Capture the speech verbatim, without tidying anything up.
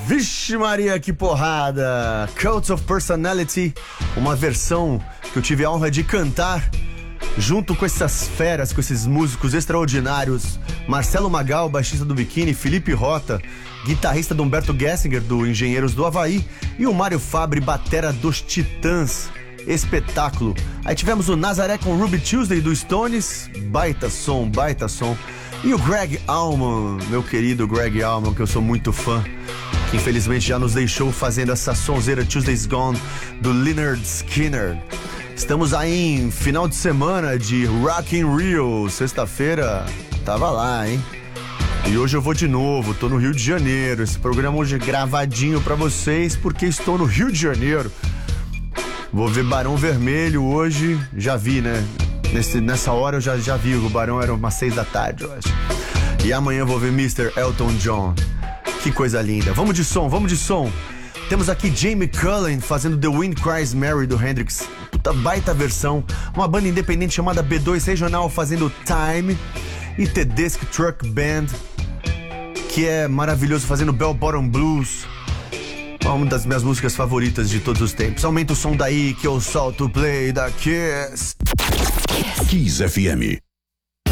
Vixe Maria, que porrada! Cult of Personality, uma versão que eu tive a honra de cantar junto com essas feras, com esses músicos extraordinários. Marcelo Magal, baixista do Biquíni, Felipe Rota, guitarrista do Humberto Gessinger, do Engenheiros do Havaí, e o Mário Fabre, batera dos Titãs. Espetáculo. Aí tivemos o Nazaré com Ruby Tuesday do Stones, baita som, baita som. E o Greg Allman, meu querido Greg Allman, que eu sou muito fã, que infelizmente já nos deixou fazendo essa sonzeira Tuesday's Gone do Lynyrd Skynyrd. Estamos aí em final de semana de Rock in Rio, sexta-feira tava lá, hein? E hoje eu vou de novo, tô no Rio de Janeiro. Esse programa hoje é gravadinho pra vocês porque estou no Rio de Janeiro. Vou ver Barão Vermelho hoje, já vi, né? Nesse, nessa hora eu já, já vi, o Barão era umas seis da tarde, eu acho. E amanhã eu vou ver mister Elton John. Que coisa linda. Vamos de som, vamos de som. Temos aqui Jamie Cullum fazendo The Wind Cries Mary do Hendrix. Puta baita versão. Uma banda independente chamada B dois Regional fazendo Time. E Tedeschi Truck Band, que é maravilhoso, fazendo Bell Bottom Blues. Uma das minhas músicas favoritas de todos os tempos. Aumenta o som daí que eu solto o play da Kiss. Kiss F M.